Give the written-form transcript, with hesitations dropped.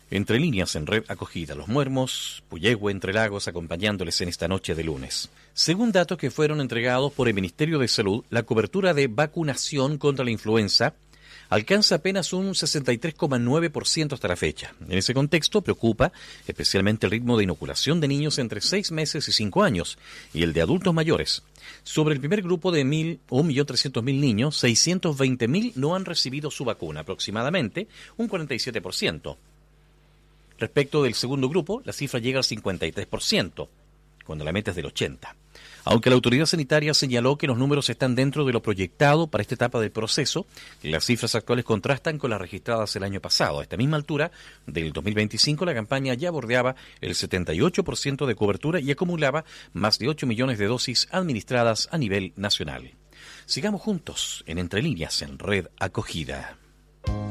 Entre líneas en Red Acogida, Los Muermos, Puyehue, Entre Lagos, acompañándoles en esta noche de lunes. Según datos que fueron entregados por el Ministerio de Salud, la cobertura de vacunación contra la influenza alcanza apenas un 63,9% hasta la fecha. En ese contexto preocupa especialmente el ritmo de inoculación de niños entre 6 meses y 5 años y el de adultos mayores. Sobre el primer grupo de 1.300.000 niños, 620.000 no han recibido su vacuna, aproximadamente un 47%. Respecto del segundo grupo, la cifra llega al 53%, cuando la meta es del 80%. Aunque la autoridad sanitaria señaló que los números están dentro de lo proyectado para esta etapa del proceso, las cifras actuales contrastan con las registradas el año pasado. A esta misma altura del 2025, la campaña ya bordeaba el 78% de cobertura y acumulaba más de 8 millones de dosis administradas a nivel nacional. Sigamos juntos en Entre Líneas en Red Acogida.